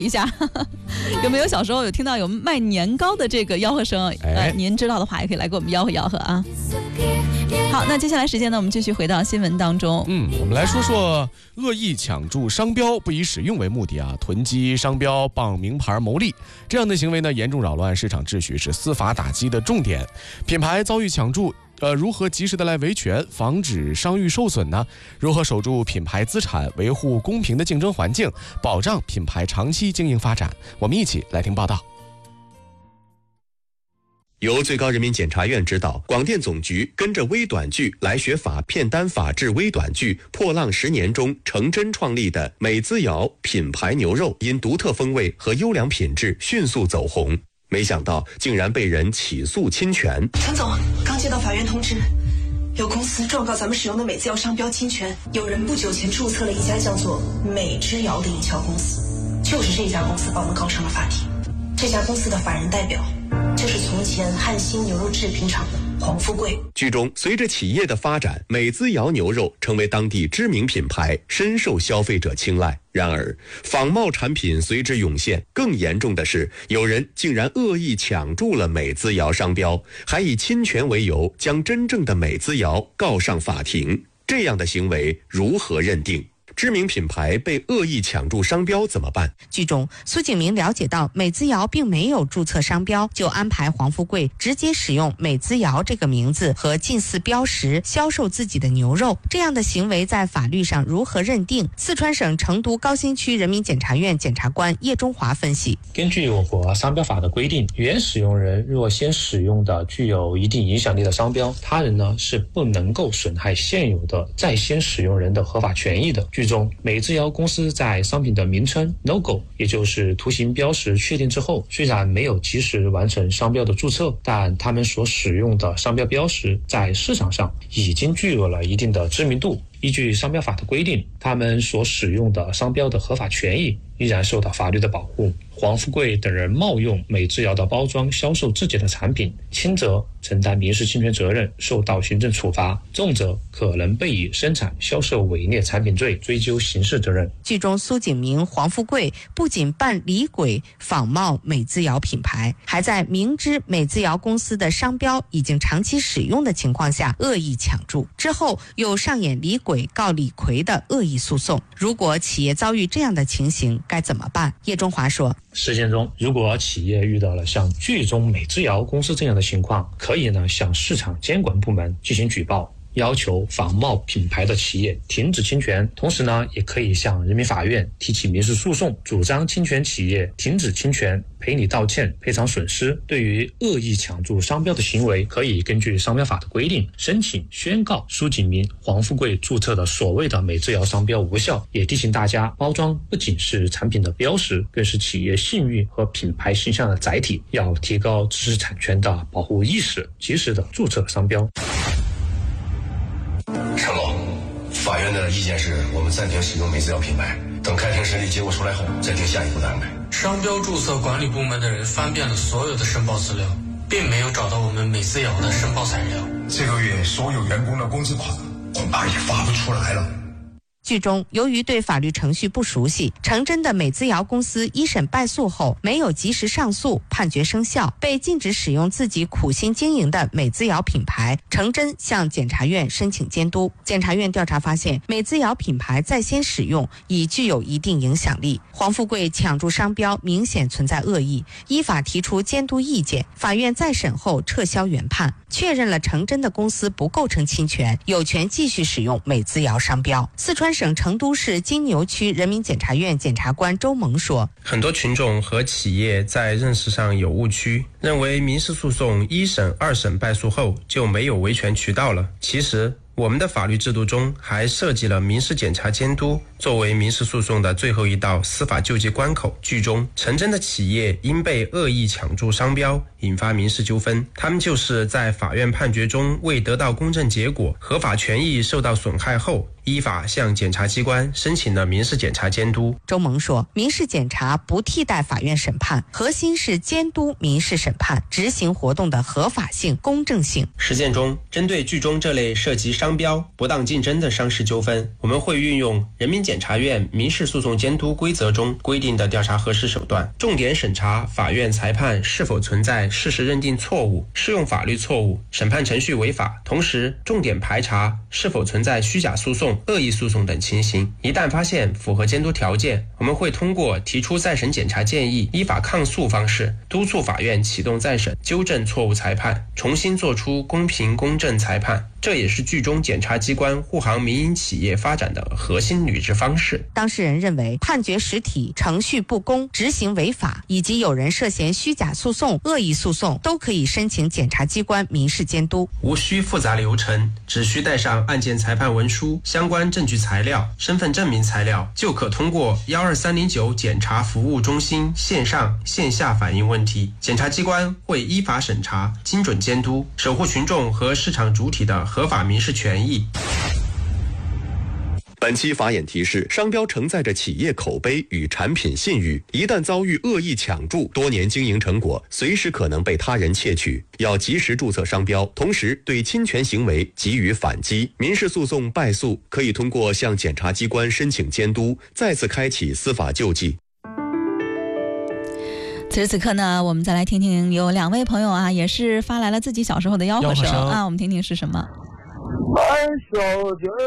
一下，有没有小时候有听到有卖年糕的这个吆喝声？您知道的话也可以来给我们吆喝吆喝啊。好，那接下来时间呢，我们继续回到新闻当中。 我们来说说恶意抢注商标，不以使用为目的啊，囤积商标傍名牌牟利，这样的行为呢，严重扰乱市场秩序，是司法打击的重点。品牌遭遇抢注，如何及时的来维权，防止商誉受损呢？如何守住品牌资产，维护公平的竞争环境，保障品牌长期经营发展？我们一起来听报道。 由最高人民检察院指导，广电总局跟着微短剧来学法片单法制微短剧《破浪10年》中程真创立的美滋瑶品牌牛肉，因独特风味和优良品质迅速走红。没想到竟然被人起诉侵权。 陈总，刚接到法院通知，有公司状告咱们使用的美滋瑶商标侵权。有人不久前注册了一家叫做美之瑶的营销公司，就是这家公司把我们告上了法庭。这家公司的法人代表就是从前汉兴牛肉制品厂的黄富贵。 剧中，随着企业的发展，美滋瑶牛肉成为当地知名品牌，深受消费者青睐。然而，仿冒产品随之涌现。更严重的是，有人竟然恶意抢注了美滋瑶商标，还以侵权为由将真正的美滋瑶告上法庭。这样的行为如何认定？知名品牌被恶意抢注商标怎么办？ 剧中，苏景明了解到美滋瑶并没有注册商标，就安排黄富贵直接使用美滋瑶这个名字和近似标识销售自己的牛肉。这样的行为在法律上如何认定？四川省成都高新区人民检察院检察官叶中华分析： 根据我国商标法的规定，原使用人若先使用的具有一定影响力的商标，他人呢是不能够损害现有的在先使用人的合法权益的。剧中，美滋瑶公司在商品的名称 logo， 也就是图形标识确定之后，虽然没有及时完成商标的注册，但他们所使用的商标标识在市场上已经具有了一定的知名度。依据商标法的规定，他们所使用的商标的合法权益依然受到法律的保护。黄富贵等人冒用美滋瑶的包装销售自己的产品，轻则承担民事侵权责任，受到行政处罚，重则可能被以生产销售伪劣产品罪追究刑事责任。 剧中苏景明、黄富贵不仅扮李鬼仿冒美滋瑶品牌，还在明知美滋瑶公司的商标已经长期使用的情况下恶意抢注，之后又上演李鬼告李逵的恶意诉讼。如果企业遭遇这样的情形该怎么办？叶中华说， 实践中，如果企业遇到了像剧中美滋瑶公司这样的情况，可以呢向市场监管部门进行举报，要求仿冒品牌的企业停止侵权，同时呢也可以向人民法院提起民事诉讼，主张侵权企业停止侵权，赔礼道歉，赔偿损失。对于恶意抢注商标的行为，可以根据商标法的规定申请宣告苏景明、黄富贵注册的所谓的美滋瑶商标无效。也提醒大家，包装不仅是产品的标识，更是企业信誉和品牌形象的载体，要提高知识产权的保护意识，及时的注册商标。 陈总，法院的意见是我们暂停使用美滋瑶品牌，等开庭审理结果出来后再定下一步的安排。 商标注册管理部门的人翻遍了所有的申报资料，并没有找到我们美滋瑶的申报材料。 这个月所有员工的工资款恐怕也发不出来了。 剧中，由于对法律程序不熟悉，程真的美滋瑶公司一审败诉后没有及时上诉，判决生效，被禁止使用自己苦心经营的美滋瑶品牌。程真向检察院申请监督，检察院调查发现，美滋瑶品牌在先使用已具有一定影响力，黄富贵抢注商标明显存在恶意，依法提出监督意见。法院再审后撤销原判，确认了程真的公司不构成侵权，有权继续使用美滋瑶商标。四川省成都市金牛区人民检察院检察官周萌说， 很多群众和企业在认识上有误区，认为民事诉讼一审、二审败诉后就没有维权渠道了。其实我们的法律制度中还设计了民事检察监督作为民事诉讼的最后一道司法救济关口。剧中，程真的企业因被恶意抢注商标引发民事纠纷，他们就是在法院判决中未得到公正结果、合法权益受到损害后， 依法向检察机关申请了民事检察监督。 周萌说，民事检察不替代法院审判，核心是监督民事审判执行活动的合法性、公正性。 实践中，针对剧中这类涉及商标、不当竞争的商事纠纷，我们会运用人民检察院民事诉讼监督规则中规定的调查核实手段，重点审查法院裁判是否存在事实认定错误、适用法律错误、审判程序违法，同时重点排查是否存在虚假诉讼、恶意诉讼等情形。一旦发现符合监督条件，我们会通过提出再审检查建议、依法抗诉方式，督促法院启动再审，纠正错误裁判，重新作出公平公正裁判。这也是剧中检察机关护航民营企业发展的核心履职方式。 当事人认为判决实体程序不公、执行违法，以及有人涉嫌虚假诉讼、恶意诉讼，都可以申请检察机关民事监督。 无需复杂流程，只需带上案件裁判文书、相关证据材料、身份证明材料，就可通过12309检察服务中心线上线下反映问题。检察机关会依法审查、精准监督，守护群众和市场主体的合法民事权益。 本期法眼提示：商标承载着企业口碑与产品信誉，一旦遭遇恶意抢注，多年经营成果随时可能被他人窃取，要及时注册商标，同时对侵权行为给予反击。民事诉讼败诉可以通过向检察机关申请监督，再次开启司法救济。 此时此刻呢，我们再来听听有2位朋友啊，也是发来了自己小时候的吆喝声啊，我们听听是什么。 买小鸡儿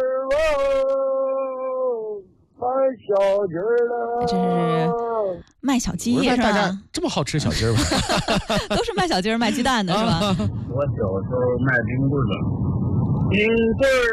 喽，买小鸡儿喽。 这是卖小鸡是吧？ 大家这么好吃小鸡儿吗？ 都是卖小鸡儿、卖鸡蛋的是吧？ 我小时候卖冰棍的，冰棍儿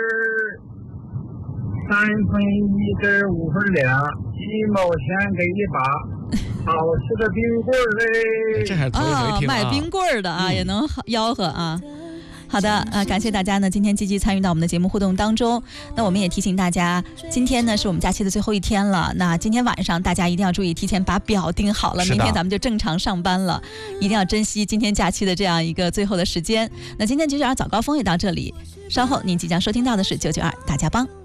3分1根5分2，几毛钱给1把。好吃的冰棍儿嘞！ 这还是头一回听啊！ 卖冰棍儿的啊，也能吆喝啊。好的，感谢大家呢，今天积极参与到我们的节目互动当中。那我们也提醒大家，今天呢是我们假期的最后一天了。那今天晚上大家一定要注意，提前把表定好了，明天咱们就正常上班了。一定要珍惜今天假期的这样一个最后的时间。那今天992早高峰也到这里，稍后您即将收听到的是992大家帮。